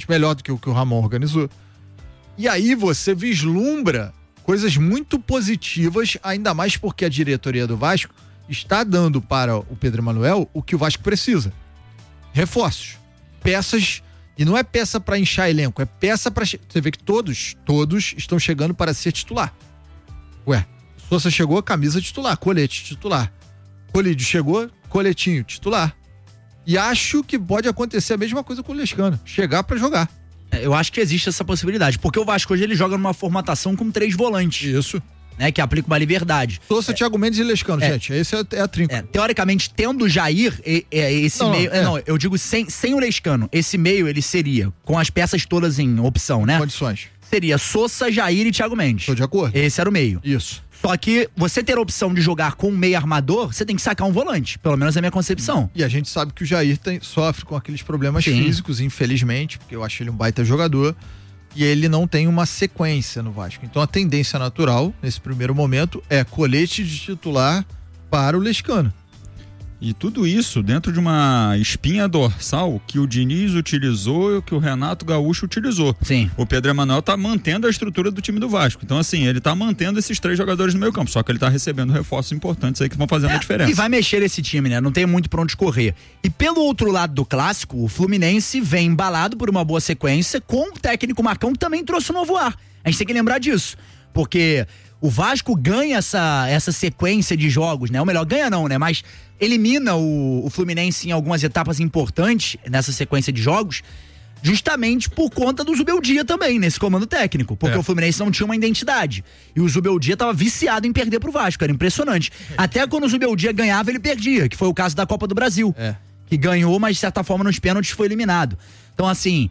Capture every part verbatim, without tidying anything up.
melhor do que o que o Ramon organizou. E aí você vislumbra coisas muito positivas, ainda mais porque a diretoria do Vasco está dando para o Pedro Emanuel o que o Vasco precisa. Reforços, peças, e não é peça para inchar elenco, é peça para... Você vê que todos, todos estão chegando para ser titular. Ué, Sousa chegou, camisa titular, colete titular. Colídio chegou, coletinho titular. E acho que pode acontecer a mesma coisa com o Lescano, chegar para jogar. Eu acho que existe essa possibilidade, porque o Vasco hoje ele joga numa formatação com três volantes. Isso. Né, que aplica uma liberdade. Sousa, é. Thiago Mendes e Lescano, é. gente. Esse é, é a trinca. É, teoricamente, tendo o Jair, é, é, esse não, meio... É. Não, eu digo sem, sem o Lescano. Esse meio, ele seria, com as peças todas em opção, né? Condições. Seria Sousa, Jair e Thiago Mendes. Tô de acordo. Esse era o meio. Isso. Só que você ter a opção de jogar com um meio armador, você tem que sacar um volante. Pelo menos é a minha concepção. E a gente sabe que o Jair tem, sofre com aqueles problemas Sim. físicos, infelizmente, porque eu acho ele um baita jogador. E ele não tem uma sequência no Vasco. Então a tendência natural, nesse primeiro momento, é colete de titular para o Lescano. E tudo isso dentro de uma espinha dorsal que o Diniz utilizou e o que o Renato Gaúcho utilizou. Sim. O Pedro Emanuel tá mantendo a estrutura do time do Vasco. Então, assim, ele tá mantendo esses três jogadores no meio campo. Só que ele tá recebendo reforços importantes aí que vão fazendo é, a diferença. E vai mexer esse time, né? Não tem muito pra onde correr. E pelo outro lado do clássico, o Fluminense vem embalado por uma boa sequência com o técnico Marcão, que também trouxe um novo ar. A gente tem que lembrar disso. Porque o Vasco ganha essa, essa sequência de jogos, né? Ou melhor, ganha não, né? Mas elimina o, o Fluminense em algumas etapas importantes nessa sequência de jogos, justamente por conta do Zubeldia também, nesse comando técnico. Porque é. o Fluminense não tinha uma identidade. E o Zubeldia tava viciado em perder pro Vasco, era impressionante. Até quando o Zubeldia ganhava, ele perdia, que foi o caso da Copa do Brasil. É. Que ganhou, mas de certa forma nos pênaltis foi eliminado. Então, assim,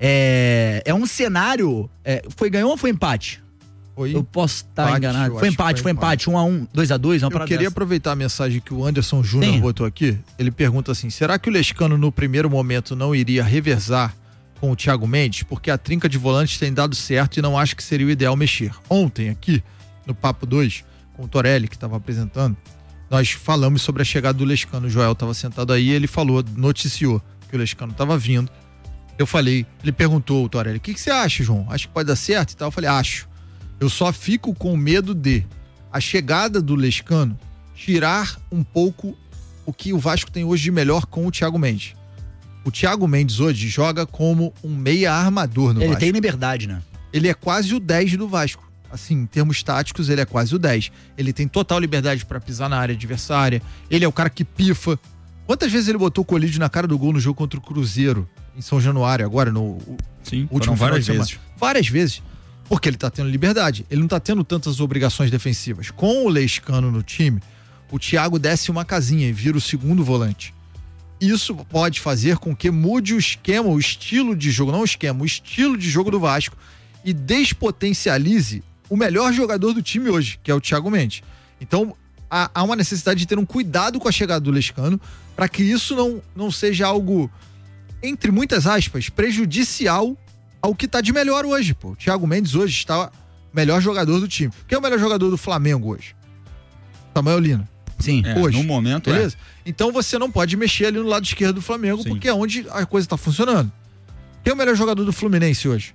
é, é um cenário... É, foi ganhou ou foi empate? Foi eu posso estar tá enganado. Foi empate, foi empate. um a um, dois a dois, uma Eu queria dessa. aproveitar a mensagem que o Anderson Júnior botou aqui. Ele pergunta assim, será que o Lescano no primeiro momento não iria revezar com o Thiago Mendes? Porque a trinca de volantes tem dado certo e não acho que seria o ideal mexer. Ontem aqui, no Papo dois, com o Torelli, que estava apresentando, nós falamos sobre a chegada do Lescano. O Joel estava sentado aí e ele falou, noticiou que o Lescano estava vindo. Eu falei, ele perguntou o Torelli, o que, que você acha, João? Acho que pode dar certo e tal? Eu falei, acho. Eu só fico com medo de a chegada do Lescano tirar um pouco o que o Vasco tem hoje de melhor com o Thiago Mendes. O Thiago Mendes hoje joga como um meia armador no ele Vasco. Ele tem liberdade, né? Ele é quase o dez do Vasco. Assim, em termos táticos, ele é quase o dez. Ele tem total liberdade para pisar na área adversária. Ele é o cara que pifa. Quantas vezes ele botou o Colídio na cara do gol no jogo contra o Cruzeiro, em São Januário, agora no Sim, último várias final de vezes. semana? Várias vezes. Porque ele tá tendo liberdade. Ele não tá tendo tantas obrigações defensivas. Com o Lescano no time, o Thiago desce uma casinha e vira o segundo volante. Isso pode fazer com que mude o esquema, o estilo de jogo, não o esquema, o estilo de jogo do Vasco e despotencialize o melhor jogador do time hoje, que é o Thiago Mendes. Então, há, há uma necessidade de ter um cuidado com a chegada do Lescano para que isso não, não seja algo, entre muitas aspas, prejudicial ao que tá de melhor hoje, pô. O Thiago Mendes hoje está o melhor jogador do time. Quem é o melhor jogador do Flamengo hoje? Samuel Lino. Sim. É, hoje. No momento, beleza? É. Então você não pode mexer ali no lado esquerdo do Flamengo, Sim. porque é onde a coisa tá funcionando. Quem é o melhor jogador do Fluminense hoje?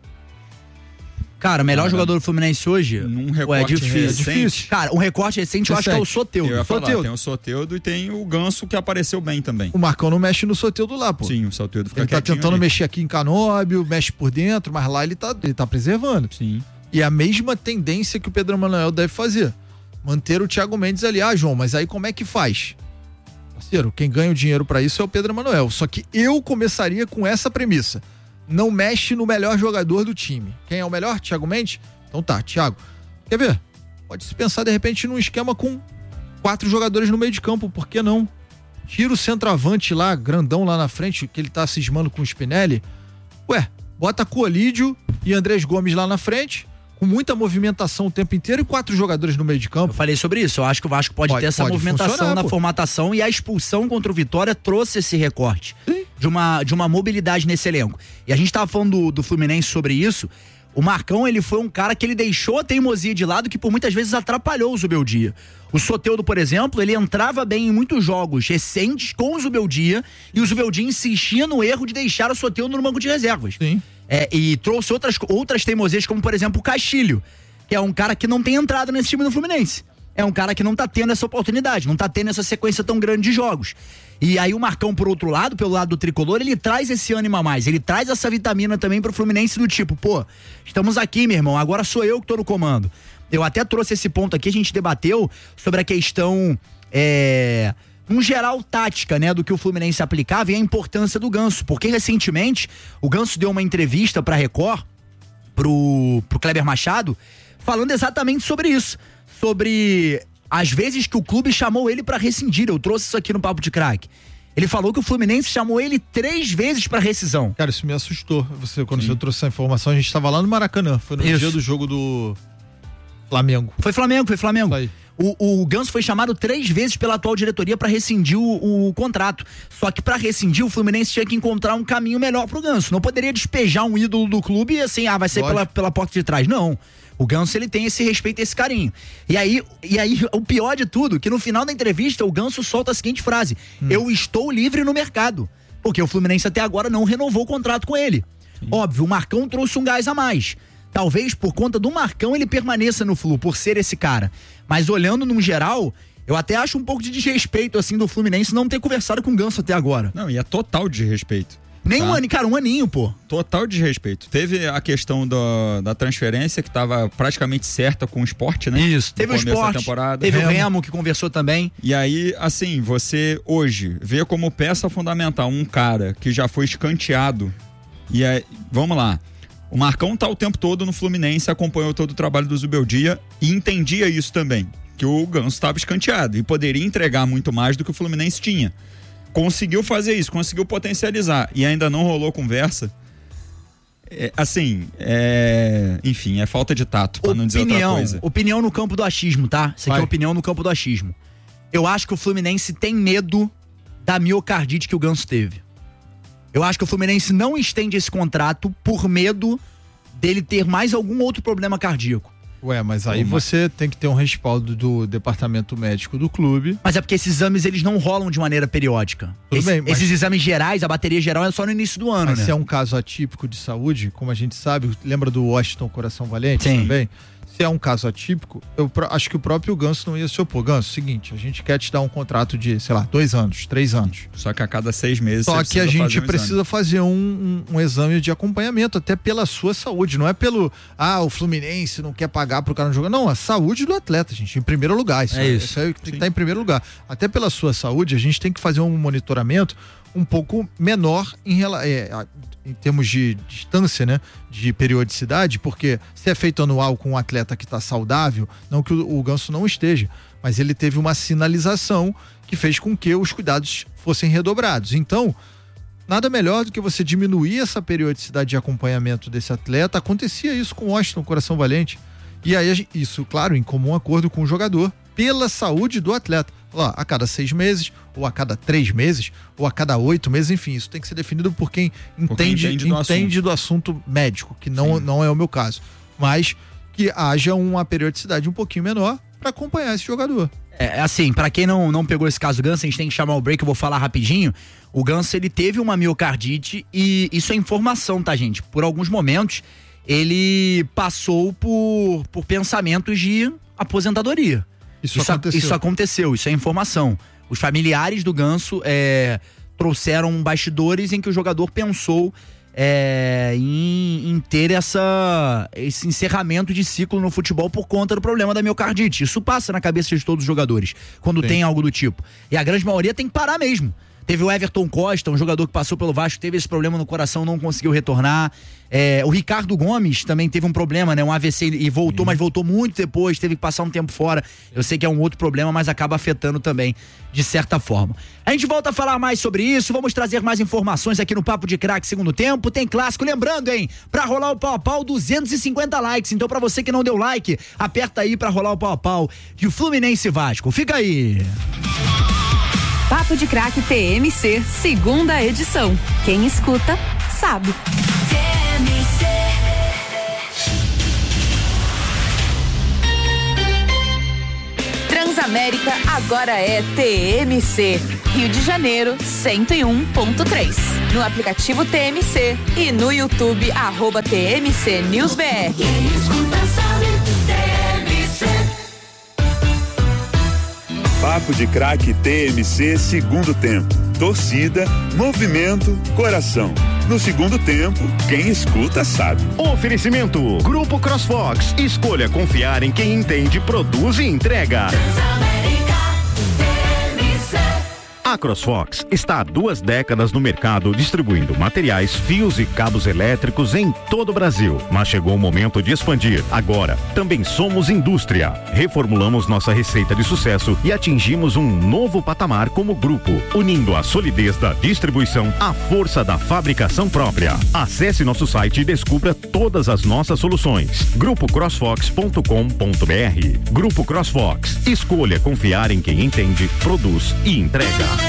Cara, o melhor Cara, jogador do Fluminense hoje... Num recorte Ué, é difícil. recente. É difícil. Cara, um recorte recente eu acho que é o Soteldo. Eu ia falar, Soteldo. tem o Soteldo e tem o Ganso que apareceu bem também. O Marcão não mexe no Soteldo lá, pô. Sim, o Soteldo fica Ele tá quietinho tentando ali. mexer aqui em Canóbio, mexe por dentro, mas lá ele tá, ele tá preservando. Sim. E é a mesma tendência que o Pedro Emanuel deve fazer. Manter o Thiago Mendes ali. Ah, João, mas aí como é que faz? Parceiro, quem ganha o dinheiro pra isso é o Pedro Emanuel. Só que eu começaria com essa premissa. Não mexe no melhor jogador do time. Quem é o melhor? Thiago Mendes? Então tá, Thiago. Quer ver? Pode se pensar de repente num esquema com quatro jogadores no meio de campo, por que não? Tira o centroavante lá, grandão lá na frente, que ele tá cismando com o Spinelli. Ué, bota Colídio e Andrés Gomes lá na frente, com muita movimentação o tempo inteiro e quatro jogadores no meio de campo. Eu falei sobre isso, eu acho que o Vasco pode, Pode- ter essa pode movimentação funcionar, na pô. formatação e a expulsão contra o Vitória trouxe esse recorte. Sim. de uma, de uma mobilidade nesse elenco. E a gente tava falando do, do Fluminense sobre isso. O Marcão, ele foi um cara que ele deixou a teimosia de lado, que por muitas vezes atrapalhou o Zubeldia. O Soteldo, por exemplo, ele entrava bem em muitos jogos recentes com o Zubeldia, e o Zubeldia insistia no erro de deixar o Soteldo no banco de reservas. Sim. É, e trouxe outras, outras teimosias, como por exemplo o Castilho, que é um cara que não tem entrado nesse time do Fluminense. É um cara que não tá tendo essa oportunidade, não tá tendo essa sequência tão grande de jogos. E aí o Marcão, por outro lado, pelo lado do tricolor, ele traz esse ânimo a mais, ele traz essa vitamina também pro Fluminense do tipo, pô, estamos aqui, meu irmão, agora sou eu que tô no comando. Eu até trouxe esse ponto aqui, a gente debateu sobre a questão, é, um geral tática, né, do que o Fluminense aplicava e a importância do Ganso, porque recentemente o Ganso deu uma entrevista pra Record, pro, pro Kleber Machado, falando exatamente sobre isso. Sobre as vezes que o clube chamou ele pra rescindir. Eu trouxe isso aqui no Papo de Craque. Ele falou que o Fluminense chamou ele três vezes pra rescisão. Cara, isso me assustou. Você, quando Sim. você trouxe essa informação, a gente tava lá no Maracanã. Foi no isso. dia do jogo do Flamengo. Foi Flamengo, foi Flamengo. Foi. O, o Ganso foi chamado três vezes pela atual diretoria pra rescindir o, o contrato. Só que pra rescindir, o Fluminense tinha que encontrar um caminho melhor pro Ganso. Não poderia despejar um ídolo do clube e assim, ah, vai ser pela, pela porta de trás. Não. O Ganso, ele tem esse respeito e esse carinho. E aí, e aí, o pior de tudo, que no final da entrevista, o Ganso solta a seguinte frase: hum. eu estou livre no mercado. Porque o Fluminense até agora não renovou o contrato com ele. Sim. Óbvio, o Marcão trouxe um gás a mais. Talvez por conta do Marcão ele permaneça no Flu, por ser esse cara. Mas olhando num geral, eu até acho um pouco de desrespeito, assim, do Fluminense não ter conversado com o Ganso até agora. Não, e é total desrespeito. Nem tá. um ano, cara, um aninho, pô. Total desrespeito. Teve a questão do, da transferência, que tava praticamente certa com o Sport, né? Isso, teve o Sport, teve Remo. o Remo, que conversou também. E aí, assim, você hoje vê como peça fundamental um cara que já foi escanteado. E aí, vamos lá. O Marcão tá o tempo todo no Fluminense, acompanhou todo o trabalho do Zubeldia e entendia isso também, que o Ganso estava escanteado e poderia entregar muito mais do que o Fluminense tinha. Conseguiu fazer isso, conseguiu potencializar e ainda não rolou conversa. É, assim, é, enfim, é falta de tato, pra opinião, não dizer outra coisa. Opinião no campo do achismo, tá? Isso aqui é opinião no campo do achismo. Eu acho que o Fluminense tem medo da miocardite que o Ganso teve. Eu acho que o Fluminense não estende esse contrato por medo dele ter mais algum outro problema cardíaco. Ué, mas aí Uma. você tem que ter um respaldo do departamento médico do clube. Mas é porque esses exames, eles não rolam de maneira periódica. Tudo Esse, bem, mas... Esses exames gerais, a bateria geral é só no início do ano, mas né? se é um caso atípico de saúde, como a gente sabe, lembra do Washington Coração Valente Sim. também? Se é um caso atípico, eu acho que o próprio Ganso não ia se opor. Ganso, seguinte, a gente quer te dar um contrato de, sei lá, dois anos, três anos. Só que a cada seis meses Só que a gente fazer um precisa exame. fazer um, um, um exame de acompanhamento, até pela sua saúde. Não é pelo, ah, o Fluminense não quer pagar pro cara não jogar. Não, a saúde do atleta, gente, em primeiro lugar. Isso é isso. Isso aí tem que estar em primeiro lugar. Até pela sua saúde, a gente tem que fazer um monitoramento um pouco menor em relação... É, em termos de distância, né, de periodicidade, porque se é feito anual com um atleta que está saudável, não que o, o Ganso não esteja, mas ele teve uma sinalização que fez com que os cuidados fossem redobrados. Então, nada melhor do que você diminuir essa periodicidade de acompanhamento desse atleta. Acontecia isso com o Washington Coração Valente. E aí, isso, claro, em comum acordo com o jogador, pela saúde do atleta. Lá, a cada seis meses, ou a cada três meses, ou a cada oito meses, enfim, isso tem que ser definido por quem entende, por quem entende, do, entende assunto. do assunto médico, que não, não é o meu caso. Mas que haja uma periodicidade um pouquinho menor para acompanhar esse jogador. É, assim, para quem não, não pegou esse caso Ganso, a gente tem que chamar o break, eu vou falar rapidinho. O Ganso, ele teve uma miocardite e isso é informação, tá, gente? Por alguns momentos, ele passou por, por pensamentos de aposentadoria. Isso, isso aconteceu. Isso aconteceu, isso é informação. Os familiares do Ganso é, trouxeram bastidores em que o jogador pensou é, em, em ter essa, esse encerramento de ciclo no futebol por conta do problema da miocardite. Isso passa na cabeça de todos os jogadores, quando Sim. tem algo do tipo. E a grande maioria tem que parar mesmo. Teve o Everton Costa, um jogador que passou pelo Vasco, teve esse problema no coração, não conseguiu retornar. É, o Ricardo Gomes também teve um problema, né? Um A V C e voltou, uhum. mas voltou muito depois, teve que passar um tempo fora. Eu sei que é um outro problema, mas acaba afetando também, de certa forma. A gente volta a falar mais sobre isso, vamos trazer mais informações aqui no Papo de Craque segundo tempo. Tem clássico, lembrando, hein? Pra rolar o pau a pau, duzentos e cinquenta likes. Então, pra você que não deu like, aperta aí pra rolar o pau a pau de Fluminense e Vasco. Fica aí. Papo de Craque T M C, segunda edição. Quem escuta, sabe. T M C. Transamérica agora é T M C. Rio de Janeiro, cento e um ponto três. No aplicativo T M C e no YouTube, arroba T M C News B R. Quem escuta sabe, T M C. Papo de Craque T M C, segundo tempo. Torcida, movimento, coração. No segundo tempo, quem escuta sabe. Oferecimento: Grupo CrossFox. Escolha confiar em quem entende, produz e entrega. A CrossFox está há duas décadas no mercado distribuindo materiais, fios e cabos elétricos em todo o Brasil. Mas chegou o momento de expandir. Agora, também somos indústria. Reformulamos nossa receita de sucesso e atingimos um novo patamar como grupo, unindo a solidez da distribuição à força da fabricação própria. Acesse nosso site e descubra todas as nossas soluções. grupo crossfox ponto com ponto br. Grupo CrossFox. Escolha confiar em quem entende, produz e entrega.